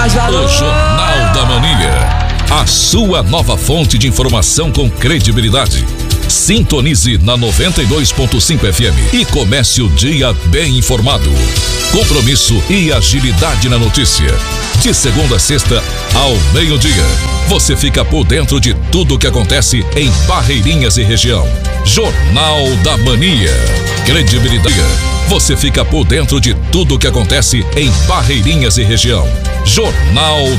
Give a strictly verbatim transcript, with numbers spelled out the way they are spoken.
mais valor. O Jornal da Mania. A sua nova fonte de informação com credibilidade. Sintonize na noventa e dois ponto cinco F M e comece o dia bem informado. Compromisso e agilidade na notícia. De segunda a sexta, ao meio-dia. Você fica por dentro de tudo o que acontece em Barreirinhas e região. Jornal da Mania. Credibilidade. Você fica por dentro de tudo o que acontece em Barreirinhas e região. Jornal